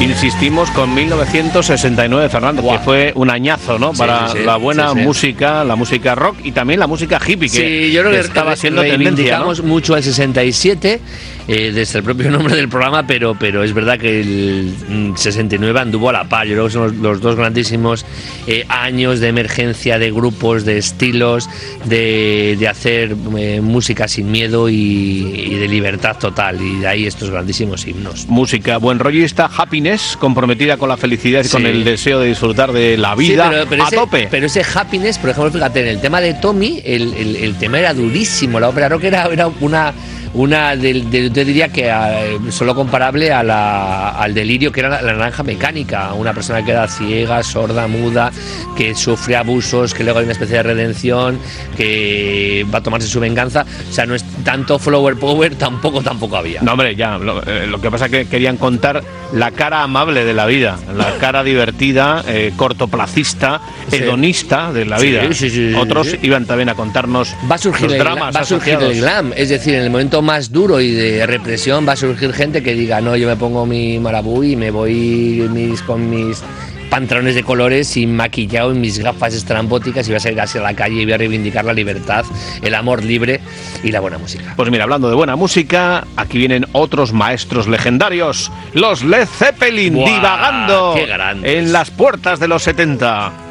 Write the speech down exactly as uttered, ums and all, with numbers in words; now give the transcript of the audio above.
Insistimos con mil novecientos sesenta y nueve, Fernando, wow. que fue un añazo, ¿no? Para sí, sí, la buena sí, sí. música, la música rock y también la música hippie, que, sí, yo creo que, que estaba re- siendo tendencia, ¿no? Reivindicamos mucho al sesenta y siete, eh, desde el propio nombre del programa, pero, pero es verdad que el sesenta y nueve anduvo a la par. Yo creo que son los, los dos grandísimos eh, años de emergencia de grupos, de estilos, de, de hacer eh, música sin miedo y, y de libertad total, y de ahí estos grandísimos himnos. Música buen rollista, happiness, comprometida con la felicidad y sí. con el deseo de disfrutar de la vida, sí, pero, pero a ese, tope. Pero ese happiness, por ejemplo, fíjate, en el tema de Tommy, el, el, el tema era durísimo, la ópera rock era, era una... Una, de, de, te diría que uh, solo comparable a la, al delirio que era la, la naranja mecánica, una persona que era ciega, sorda, muda, que sufre abusos, que luego hay una especie de redención, que va a tomarse su venganza. O sea, no es tanto flower power, tampoco, tampoco había. No, hombre, ya, lo, eh, lo que pasa es que querían contar la cara amable de la vida, la cara divertida, eh, cortoplacista, sí. hedonista de la vida. Sí, sí, sí, Otros sí, sí. iban también a contarnos va a surgir los el, dramas va a surgir asociados. El glam, es decir, en el momento más duro y de represión va a surgir gente que diga, no, yo me pongo mi marabú y me voy mis, con mis pantalones de colores y maquillado en mis gafas estrambóticas y voy a salir hacia la calle y voy a reivindicar la libertad, el amor libre y la buena música. Pues mira, hablando de buena música, aquí vienen otros maestros legendarios, los Led Zeppelin, ¡buah! Divagando ¡Qué grandes! En las puertas de los setenta.